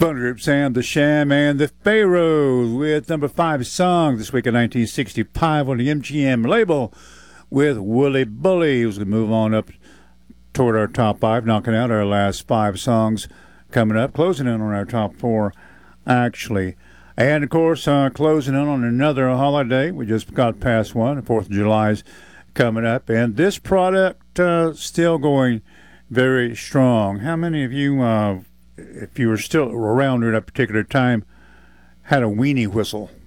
Fun Group Sam the Sham and the Pharaohs with number 5 song this week in 1965 on the MGM label with Wooly Bully. As we move on up toward our top 5, knocking out our last 5 songs coming up, closing in on our top 4 actually. And of course, closing in on another holiday. We just got past one. The 4th of July is coming up. And this product still going very strong. How many of you, if you were still around during that particular time, had a weenie whistle?